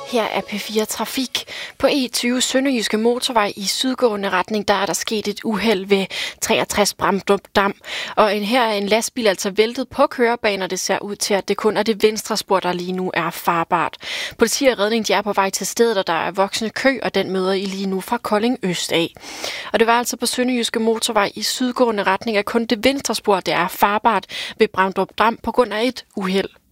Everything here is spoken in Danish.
Her er P4 Trafik. På E20 Sønderjyske Motorvej i sydgående retning, der er der sket et uheld ved 63 Bramdrup Dam. Og her er en lastbil altså væltet på kørebanen, og det ser ud til, at det kun er det venstre spor, der lige nu er farbart. Politi og redning de er på vej til stedet, og der er voksende kø, og den møder I lige nu fra Kolding Øst af. Og det var altså på Sønderjyske Motorvej i sydgående retning, at kun det venstre spor, det er farbart ved Bramdrup Dam på grund af et uheld.